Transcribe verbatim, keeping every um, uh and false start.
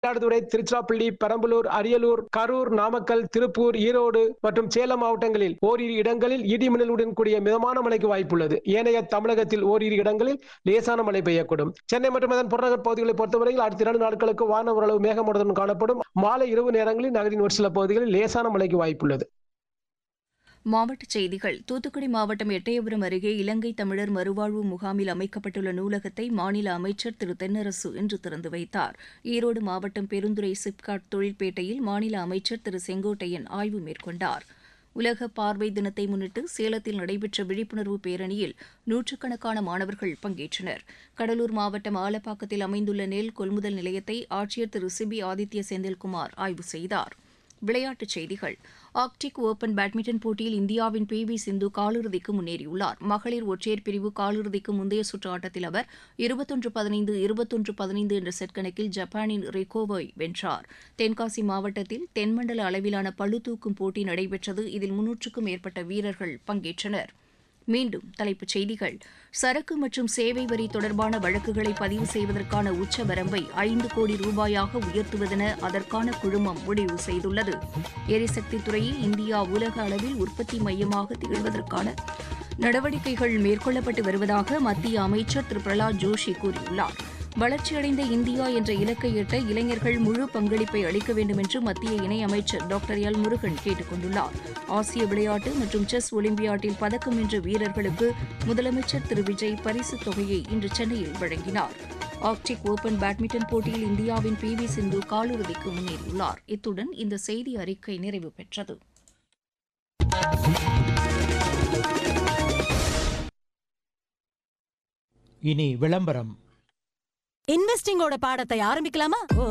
மயிலாடுதுறை, திருச்சிராப்பள்ளி, பெரம்பலூர், அரியலூர், கரூர், நாமக்கல், திருப்பூர், ஈரோடு மற்றும் சேலம் மாவட்டங்களில் ஓரிரு இடங்களில் இடி மின்னலுடன் கூடிய மிதமான மழைக்கு வாய்ப்புள்ளது. ஏனைய தமிழகத்தில் ஓரிரு இடங்களில் லேசான மழை பெய்யக்கூடும். சென்னை மற்றும் அதன் புறநகர் பகுதிகளை பொறுத்தவரையில் அடுத்த இரண்டு நாட்களுக்கு வானம் ஓரளவு மேகமூட்டத்துடன் காணப்படும். மாலை இரவு நேரங்களில் நகரின் ஒரு சில பகுதிகளில் லேசான மழைக்கு வாய்ப்புள்ளது. மாவட்டச் செய்திகள். தூத்துக்குடி மாவட்டம் எட்டயபுரம் அருகே இலங்கை தமிழர் மறுவாழ்வு முகாமில் அமைக்கப்பட்டுள்ள நூலகத்தை மாநில அமைச்சர் திரு தென்னரசு இன்று திறந்து வைத்தார். ஈரோடு மாவட்டம் பெருந்துறை சிப்காட் தொழிற்பேட்டையில் மாநில அமைச்சர் திரு செங்கோட்டையன் ஆய்வு மேற்கொண்டார். உலக பார்வை தினத்தை முன்னிட்டு சேலத்தில் நடைபெற்ற விழிப்புணர்வு பேரணியில் நூற்றுக்கணக்கான மாணவர்கள் பங்கேற்றனர். கடலூர் மாவட்டம் ஆலப்பாக்கத்தில் அமைந்துள்ள நெல் கொள்முதல் நிலையத்தை ஆட்சியர் திரு சிபி ஆதித்ய செந்தில்குமார் ஆய்வு செய்தார். விளையாட்டுச் செய்திகள். ஆர்க்டிக் ஓபன் பேட்மிண்டன் போட்டியில் இந்தியாவின் பி வி சிந்து காலிறுதிக்கு முன்னேறியுள்ளார். மகளிர் ஒற்றையர் பிரிவு காலிறுதிக்கு முந்தைய சுற்று ஆட்டத்தில் அவர் இருபத்தொன்று பதினைந்து இருபத்தொன்று பதினைந்து என்ற செட் கணக்கில் ஜப்பானின் ரிகோவை வென்றார். தென்காசி மாவட்டத்தில் தென்மண்டல அளவிலான பளுதூக்கும் போட்டி நடைபெற்றது. இதில் முன்னூற்றுக்கும் மேற்பட்ட வீரர்கள் பங்கேற்றனர். மீண்டும் தலைப்புச் செய்திகள். சரக்கு மற்றும் சேவை வரி தொடர்பான வழக்குகளை பதிவு செய்வதற்கான உச்சவரம்பை ஐந்து கோடி ரூபாயாக உயர்த்துவதென அதற்கான குழுமம் முடிவு செய்துள்ளது. எரிசக்தி துறையில் இந்தியா உலக அளவில் உற்பத்தி மையமாக திகழ்வதற்கான நடவடிக்கைகள் மேற்கொள்ளப்பட்டு வருவதாக மத்திய அமைச்சர் திரு பிரகலாத் ஜோஷி கூறியுள்ளார். வளர்ச்சியடைந்த இந்தியா என்ற இலக்கை எட்ட இளைஞர்கள் முழு பங்களிப்பை அளிக்க வேண்டும் என்று மத்திய இணையமைச்சர் டாக்டர் எல் முருகன் கேட்டுக் கொண்டுள்ளார். ஆசிய விளையாட்டு மற்றும் செஸ் ஒலிம்பியாட்டில் பதக்கம் வென்ற வீரர்களுக்கு முதலமைச்சர் திரு விஜய் பரிசுத் தொகையை இன்று சென்னையில் வழங்கினார். ஆர்க்டிக் ஓபன் பேட்மிண்டன் போட்டியில் இந்தியாவின் பி வி சிந்து காலிறுதிக்கு முன்னேறியுள்ளார். இத்துடன் இந்த செய்தி அறிக்கை நிறைவு பெற்றது. இனி விளம்பரம். இன்வெஸ்டிங்கோட பாடத்தை ஆரம்பிக்கலாமா?